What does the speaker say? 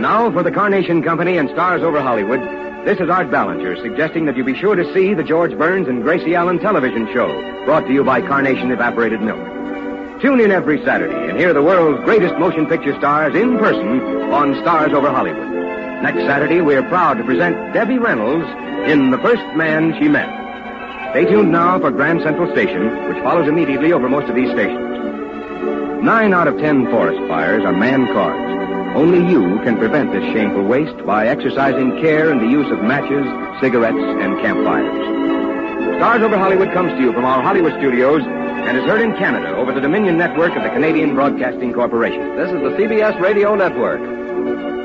now for the Carnation Company and Stars Over Hollywood, this is Art Ballinger suggesting that you be sure to see the George Burns and Gracie Allen television show, brought to you by Carnation Evaporated Milk. Tune in every Saturday and hear the world's greatest motion picture stars in person on Stars Over Hollywood. Next Saturday, we are proud to present Debbie Reynolds in The First Man She Met. Stay tuned now for Grand Central Station, which follows immediately over most of these stations. 9 out of 10 forest fires are man-caused. Only you can prevent this shameful waste by exercising care in the use of matches, cigarettes, and campfires. Stars Over Hollywood comes to you from our Hollywood studios and is heard in Canada over the Dominion Network of the Canadian Broadcasting Corporation. This is the CBS Radio Network.